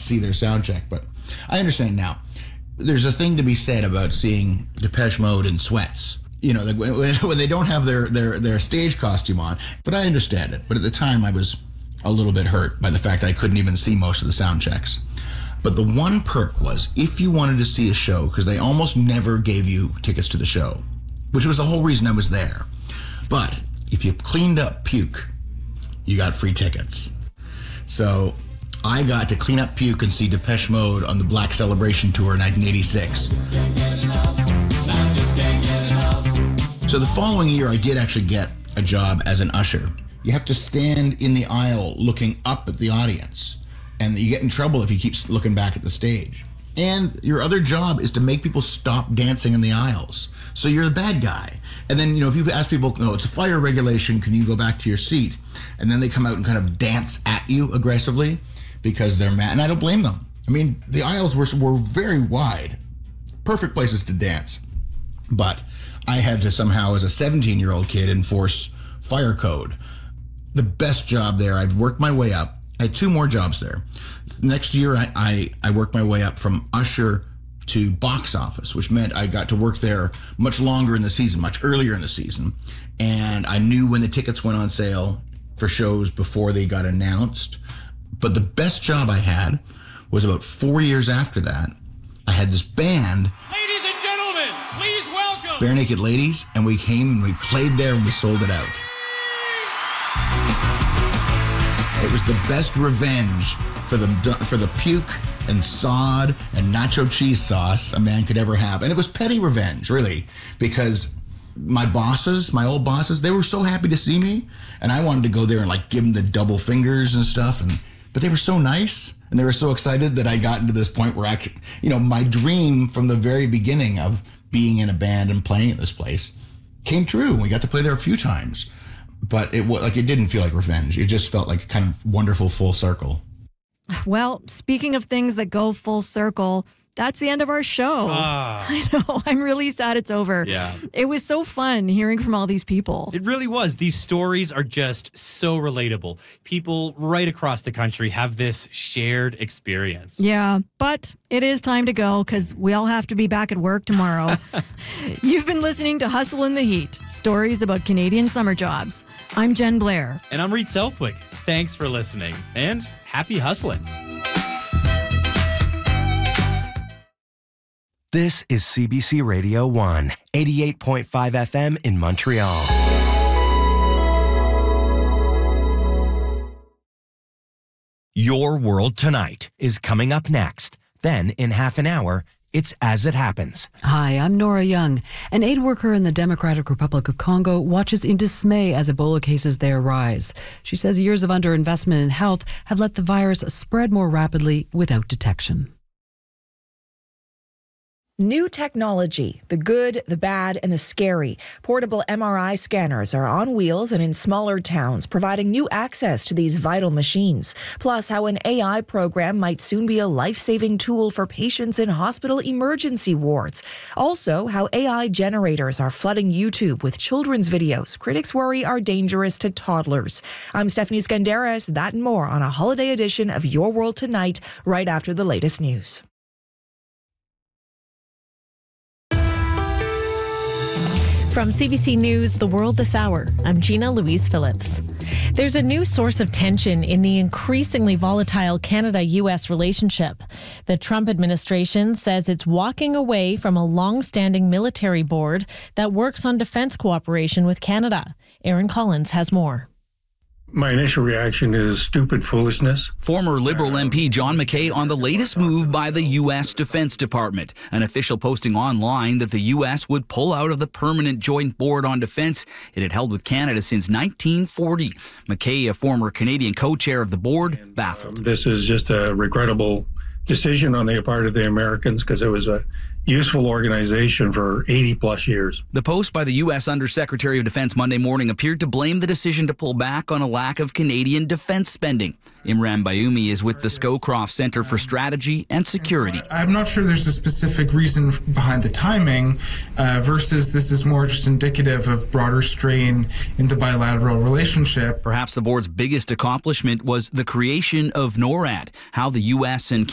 see their sound check, but I understand now. There's a thing to be said about seeing Depeche Mode in sweats. You know, when they don't have their stage costume on. But I understand it. But at the time, I was a little bit hurt by the fact that I couldn't even see most of the sound checks. But the one perk was, if you wanted to see a show, because they almost never gave you tickets to the show, which was the whole reason I was there. But if you cleaned up puke, you got free tickets. So I got to clean up puke and see Depeche Mode on the Black Celebration Tour in 1986. So the following year, I did actually get a job as an usher. You have to stand in the aisle looking up at the audience, and you get in trouble if you keep looking back at the stage. And your other job is to make people stop dancing in the aisles. So you're the bad guy. And then, if you ask people, it's a fire regulation, can you go back to your seat? And then they come out and kind of dance at you aggressively because they're mad. And I don't blame them. I mean, the aisles were very wide. Perfect places to dance. But I had to somehow, as a 17-year-old kid, enforce fire code. The best job there, I'd worked my way up. I had 2 more jobs there. Next year, I worked my way up from usher to box office, which meant I got to work there much longer in the season, much earlier in the season. And I knew when the tickets went on sale for shows before they got announced. But the best job I had was about 4 years after that. I had this band. Ladies and gentlemen, please welcome Bare Naked Ladies, and we came and we played there and we sold it out. It was the best revenge for the puke and sod and nacho cheese sauce a man could ever have. And it was petty revenge, really, because my old bosses, they were so happy to see me, and I wanted to go there and give them the double fingers and stuff. But they were so nice, and they were so excited that I got into this point where my dream from the very beginning of being in a band and playing at this place came true. We got to play there a few times. But it didn't feel like revenge. It just felt like kind of wonderful full circle. Well, speaking of things that go full circle, that's the end of our show. I know. I'm really sad it's over. Yeah. It was so fun hearing from all these people. It really was. These stories are just so relatable. People right across the country have this shared experience. Yeah, but it is time to go because we all have to be back at work tomorrow. You've been listening to Hustle in the Heat, stories about Canadian summer jobs. I'm Jen Blair. And I'm Reed Southwick. Thanks for listening and happy hustling. This is CBC Radio 1, 88.5 FM in Montreal. Your World Tonight is coming up next. Then, in half an hour, it's As It Happens. Hi, I'm Nora Young. An aid worker in the Democratic Republic of Congo watches in dismay as Ebola cases there rise. She says years of underinvestment in health have let the virus spread more rapidly without detection. New technology, the good, the bad, and the scary. Portable MRI scanners are on wheels and in smaller towns, providing new access to these vital machines. Plus, how an AI program might soon be a life-saving tool for patients in hospital emergency wards. Also, how AI generators are flooding YouTube with children's videos critics worry are dangerous to toddlers. I'm Stephanie Skandaris. That and more on a holiday edition of Your World Tonight, right after the latest news. From CBC News, The World This Hour, I'm Gina Louise Phillips. There's a new source of tension in the increasingly volatile Canada-U.S. relationship. The Trump administration says it's walking away from a long-standing military board that works on defense cooperation with Canada. Aaron Collins has more. My initial reaction is stupid foolishness. Former Liberal MP John McKay on the latest move by the U.S. Defense Department. An official posting online that the U.S. would pull out of the Permanent Joint Board on Defense it had held with Canada since 1940. McKay, a former Canadian co-chair of the board, baffled. This is just a regrettable decision on the part of the Americans because it was a useful organization for 80-plus years. The post by the U.S. Undersecretary of Defense Monday morning appeared to blame the decision to pull back on a lack of Canadian defense spending. Imran Bayoumi is with the Scowcroft Centre for Strategy and Security. I'm not sure there's a specific reason behind the timing versus this is more just indicative of broader strain in the bilateral relationship. Perhaps the board's biggest accomplishment was the creation of NORAD, how the U.S. and